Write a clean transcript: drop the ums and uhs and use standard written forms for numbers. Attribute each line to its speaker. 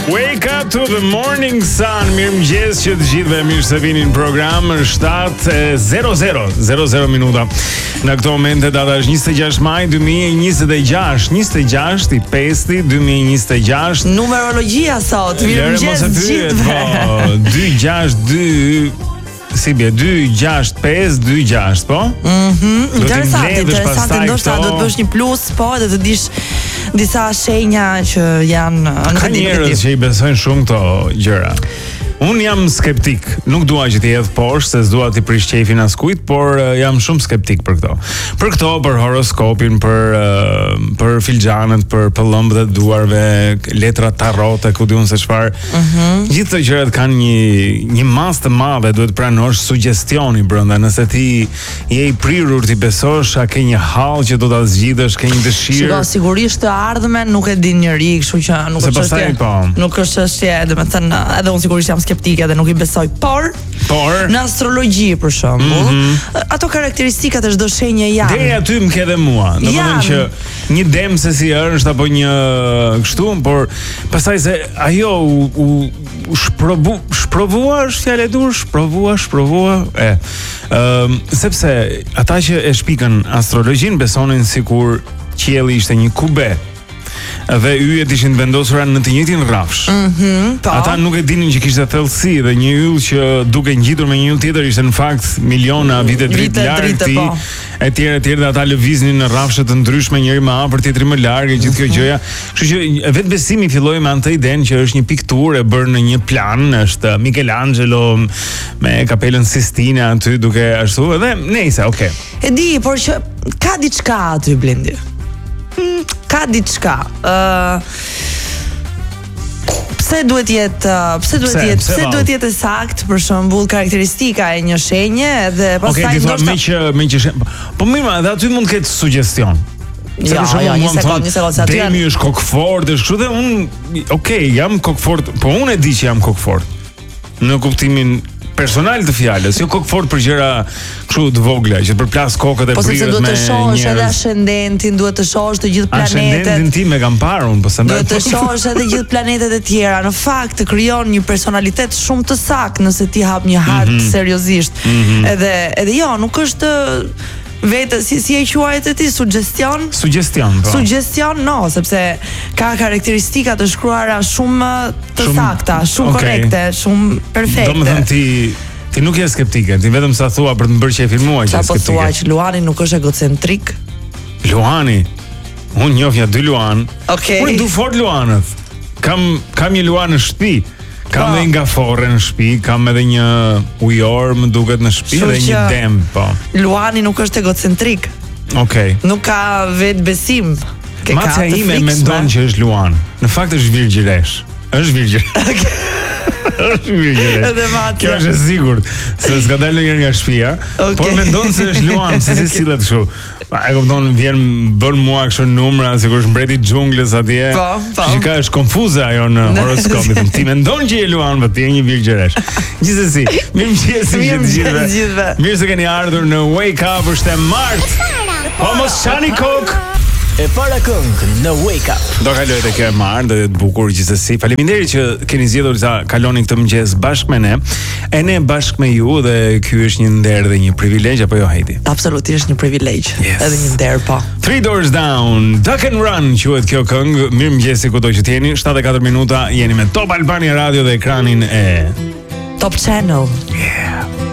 Speaker 1: Wake up to the morning sun. Mirëmëngjes që të gjithëve, mirë se vini në program. 7:00 minuta. Në këto momente data është 26 maj 2026, 26/5/2026.
Speaker 2: Numerologjia sot. Mirëmëngjes të gjithëve.
Speaker 1: 262 Si bje, 26526, po?
Speaker 2: Interesant, ndoshta do të bësh një plus, po, dhe të dish disa shenja që janë
Speaker 1: ka njerëz që i besojnë shumë këto gjëra. Unë jam skeptik, nuk dua që t'i hedh poshtë, se s'dua t'i prish qefin askujt, por jam shumë skeptik për këto. Për horoskopin, për filxhanët, për pëllëmbët e duarve, letra tarote, ku diun se çfarë. Gjithë këto gjërat kanë një masë të madhe, duhet pranosh sugjestioni brenda. Nëse ti je i prirur ti besosh, a ke një hall që do ta zgjidhësh, ke një dëshirë.
Speaker 2: Shiko, sigurisht të ardhmen nuk e din njëri, kështu që nuk është çështje. Nuk është çështje, domethënë, edhe unë sigurisht jam skeptike dhe nuk i besoj, por në astrologji për shembull, ato karakteristikat e çdo shenje janë.
Speaker 1: Deri aty më ke dhe mua. Domethënë që një dem se si është apo një kështu, por pastaj se ajo u shprovua, është fjalë e dur, shprovua. Sepse ata që e shpikën astrologjin besonin sikur qielli ishte një kube. Dhe yjet ishin vendosura në të njëjtin rrafsh. Ata nuk e dinin që kishte thellësi dhe një yll që duke ngjitur me një yll tjetër ishte në fakt miliona vite dritë larg ti, etj, dhe ata lëviznin në rrafshe të ndryshme, njëri më afër, tjetri më larg, gjithë kjo gjëja. Kështu që vetë besimi filloi me anë të idenë që është një pikturë e bërë në një plan, është Michelangelo me kapelën Sistine aty duke ashtu, edhe nejse, okay.
Speaker 2: E di, por që ka diçka aty Blendi. Ka diçka. Pse duhet jetë sakt, për shembull, karakteristika e një shenje dhe pastaj
Speaker 1: ndoshta me që po mirë, edhe aty mund të ketë sugjestion.
Speaker 2: Ja, një sekond,
Speaker 1: Demi është kokfort, është kështu dhe unë, jam kokfort, po unë e di që jam kokfort. Në kuptimin personal të fjalës, jo kokfort për gjëra kështu të vogla, që të përplas kokët e prirët me njerëz. Po se duhet të shohësh edhe ascendentin, duhet të shohësh të gjithë planetet. Ascendentin tim e kam parë unë, po se
Speaker 2: duhet të shohësh edhe gjithë planetet e tjera. Në fakt të krijon një personalitet shumë të saktë nëse ti hap një hart seriozisht. Edhe jo, nuk është vetë si e quajt e ti, suggestion, po. Suggestion, no, sepse ka karakteristika të shkruara shumë të sakta, shumë korrekte, shumë perfekte.
Speaker 1: Domethënë ti nuk je skeptike, ti vetëm sa thua për të më bërë qefin mua që je skeptike.
Speaker 2: Po thua që Luani nuk është egocentrik?
Speaker 1: Luani? Unë njofja 2 Luan. Unë du fort Luanët. Kam një Luan në shtëpi. Kam edhe nga forre në shtëpi, kam edhe një ujor më duket në shtëpi dhe një dem, po.
Speaker 2: Luani nuk është egocentrik. Nuk ka vetë besim.
Speaker 1: Macja ime mendon që është Luan. Në fakt është virgjëresh. Është virgjëresh. Kjo është e sigurt, se s'ka dalë njërë nga shtëpia, por mendon se është Luan, se si sillet kështu. E kupton, bën mua kështu numra, sikur është mbreti i xhunglës atje. Që ka është konfuze ajo në horoskopin. Ti mendon që je Luan, po ti je një virgjëresh. Gjithsesi, mirëmëngjes të gjithëve. Mirë se keni ardhur në Wake Up, është e martë. Homos Shani Kok.
Speaker 3: E para këngë në Wake Up.
Speaker 1: Do kaloj te kjo e marrë, dhe të bukur gjithsesi. Faleminderit që keni zgjedhur ta kaloni këtë mëngjes bashkë me ne. E ne bashkë me ju, dhe ky është një nder dhe një privilegj, apo jo Heidi?
Speaker 2: Absolutisht një privilegj. Edhe një nder, po.
Speaker 1: 3 Doors Down, Duck and Run quhet kjo këngë. Mirëmëngjes kudo që jeni. 7:04 minuta, jeni me Top Albania Radio dhe ekranin e
Speaker 2: Top Channel.
Speaker 1: Yeah.